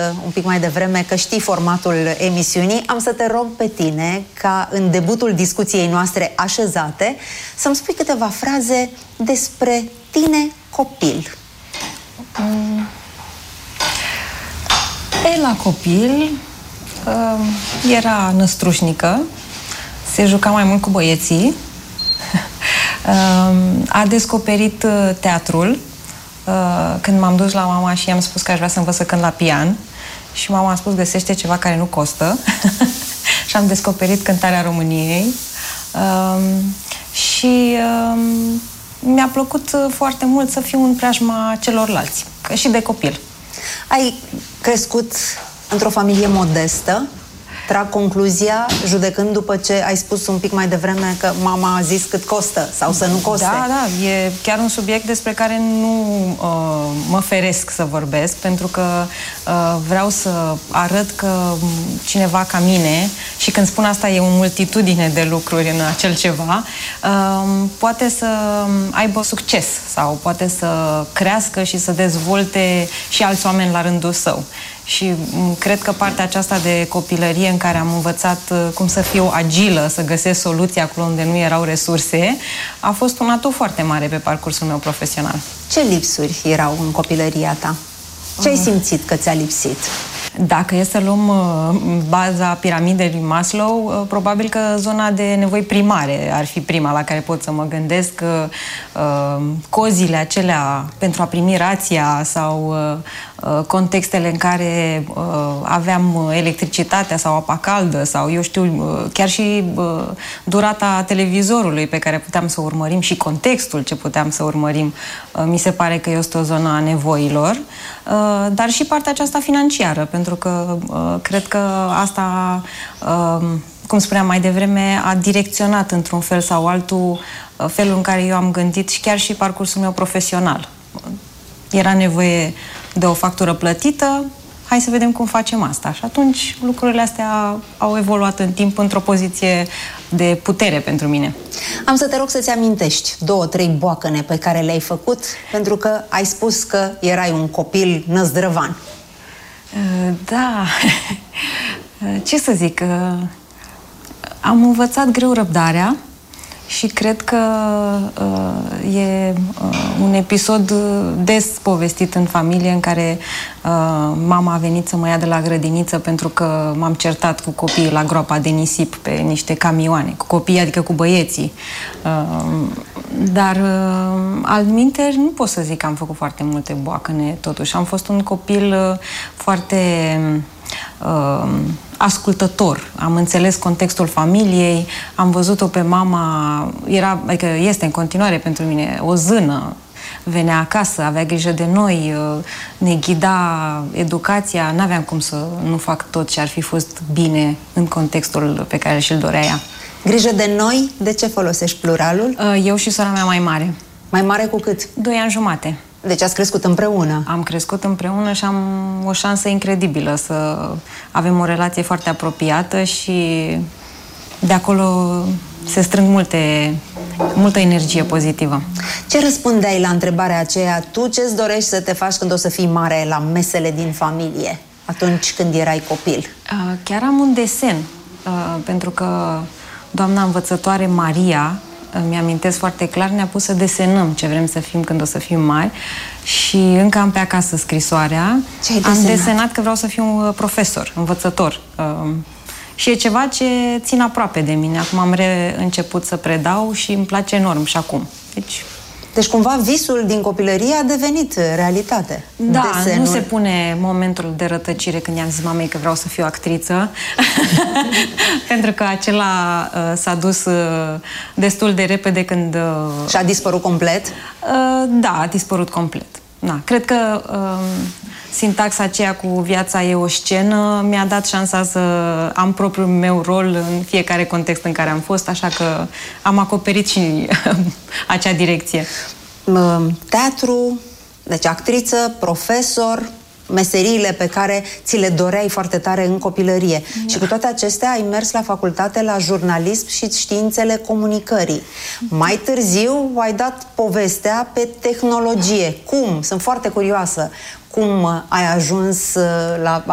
un pic mai devreme că știi formatul emisiunii. Am să te rog pe tine ca în debutul discuției noastre așezate să-mi spui câteva fraze despre tine copil. La copil era năstrușnică, se juca mai mult cu băieții, a descoperit teatrul când m-am dus la mama și i-am spus că aș vrea să învăț să cânt la pian și mama a spus găsește ceva care nu costă și am descoperit cântarea României și mi-a plăcut foarte mult să fiu în preajma celorlalți, că și de copil. Ai crescut într-o familie modestă? Trag concluzia, judecând după ce ai spus un pic mai devreme că mama a zis cât costă sau să nu coste. Da, e chiar un subiect despre care nu mă feresc să vorbesc, pentru că vreau să arăt că cineva ca mine, și când spun asta e o multitudine de lucruri în acel ceva, poate să aibă succes sau poate să crească și să dezvolte și alți oameni la rândul său. Și cred că partea aceasta de copilărie în care am învățat cum să fiu agilă, să găsesc soluții acolo unde nu erau resurse, a fost un atu foarte mare pe parcursul meu profesional. Ce lipsuri erau în copilăria ta? Ce ai simțit că ți-a lipsit? Dacă e să luăm baza piramidei lui Maslow, probabil că zona de nevoi primare ar fi prima la care pot să mă gândesc. Cozile acelea pentru a primi rația sau contextele în care aveam electricitatea sau apa caldă sau, eu știu, chiar și durata televizorului pe care puteam să urmărim și contextul ce puteam să urmărim, mi se pare că este o zonă a nevoilor, dar și partea aceasta financiară, pentru că cred că asta, cum spuneam mai devreme, a direcționat într-un fel sau altul felul în care eu am gândit și chiar și parcursul meu profesional. Era nevoie de o factură plătită, hai să vedem cum facem asta. Și atunci lucrurile astea au evoluat în timp într-o poziție de putere pentru mine. Am să te rog să-ți amintești 2-3 boacăne pe care le-ai făcut, pentru că ai spus că erai un copil năzdrăvan. Da, ce să zic, am învățat greu răbdarea și cred că e un episod des povestit în familie în care mama a venit să mă ia de la grădiniță pentru că m-am certat cu copiii la groapa de nisip pe niște camioane, cu copiii, adică cu băieții. Dar altminteri nu pot să zic că am făcut foarte multe boacăne, totuși. Am fost un copil foarte ascultător. Am înțeles contextul familiei, am văzut-o pe mama, adică este în continuare pentru mine o zână, venea acasă, avea grijă de noi, ne ghida educația, n-aveam cum să nu fac tot ce ar fi fost bine în contextul pe care și-l dorea ea. Grijă de noi, de ce folosești pluralul? Eu și sora mea mai mare. Mai mare cu cât? 2 ani jumate. Deci ați crescut împreună? Am crescut împreună și am o șansă incredibilă să avem o relație foarte apropiată și de acolo se strâng multă energie pozitivă. Ce răspundeai la întrebarea aceea? Tu ce-ți dorești să te faci când o să fii mare la mesele din familie, atunci când erai copil? Chiar am un desen, pentru că doamna învățătoare Maria, mi-amintesc foarte clar, ne-a pus să desenăm ce vrem să fim când o să fim mari și încă am pe acasă scrisoarea. Am desenat că vreau să fiu profesor, învățător. Și e ceva ce țin aproape de mine. Acum am reînceput să predau și îmi place enorm și acum. Deci cumva visul din copilărie a devenit realitate. Da, desenul. Nu se pune momentul de rătăcire când i-am zis mamei că vreau să fiu actriță. Pentru că acela s-a dus destul de repede când... Și a dispărut complet? Da, a dispărut complet. Da, cred că sintaxa aceea cu viața e o scenă mi-a dat șansa să am propriul meu rol în fiecare context în care am fost, așa că am acoperit și acea direcție. Teatru, deci actriță, profesor, meseriile pe care ți le doreai foarte tare în copilărie. Și cu toate acestea ai mers la facultate la jurnalism și științele comunicării. Mai târziu ai dat povestea pe tehnologie. Cum? Sunt foarte curioasă. Cum ai ajuns la